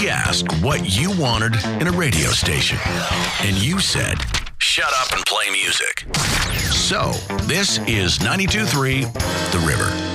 We asked what you wanted in a radio station, and you said, shut up and play music. So, this is 92.3 The River.